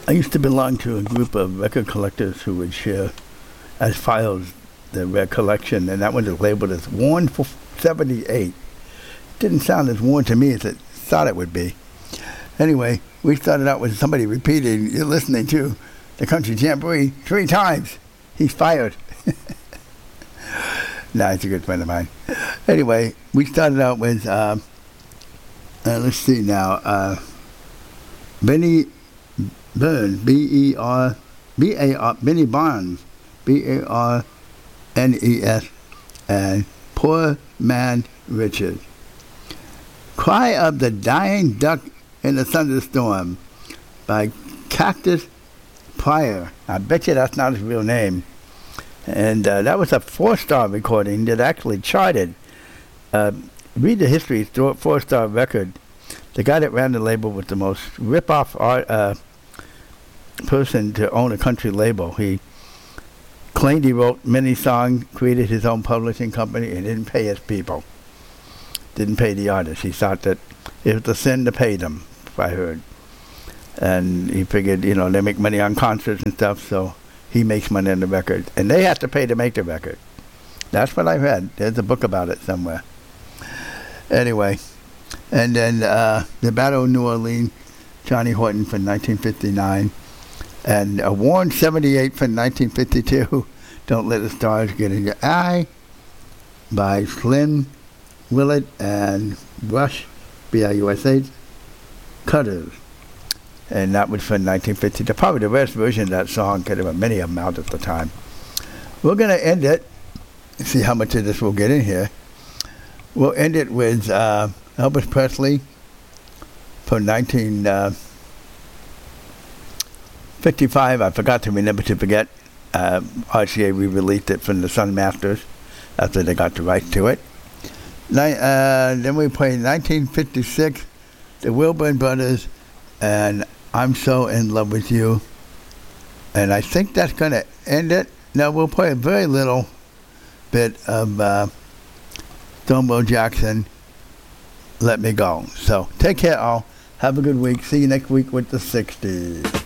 I used to belong to a group of record collectors who would share as files their collection, and that one is labeled as Worn for 78. Didn't sound as worn to me as it thought it would be. Anyway, we started out with somebody repeating, "You're listening to the Country Jamboree 3 times. He's fired." Nah, he's a good friend of mine. Anyway, we started out with, let's see now, Benny Burns, Benny Barnes, Barnes, and Poor Man Richard. Cry of the Dying Duck in a Thunderstorm by Cactus Pryor. I bet you that's not his real name. And that was a 4-star recording that actually charted. Read the history, 4-star record. The guy that ran the label was the most rip-off person to own a country label. He claimed he wrote many songs, created his own publishing company, and didn't pay his people. Didn't pay the artists. He thought that it was a sin to pay them, I heard. And he figured, they make money on concerts and stuff, so he makes money on the record. And they have to pay to make the record. That's what I read. There's a book about it somewhere. Anyway, and then the Battle of New Orleans, Johnny Horton from 1959, and a Worn 78 from 1952, Don't Let the Stars Get in Your Eye, by Slim Willett and Rush, B-I-U-S-H, Cutters. And that was from 1952. Probably the best version of that song, because there were many of them out at the time. We're going to end it. See how much of this we'll get in here. We'll end it with Elvis Presley from 1955. I forgot to remember to forget. RCA re-released it from the Sun Masters after they got the rights to it. Then we played 1956, the Wilburn Brothers, and I'm So in Love with You. And I think that's going to end it. Now we'll play a very little bit of Stonewall Jackson, Let Me Go. So take care all. Have a good week. See you next week with the 60s.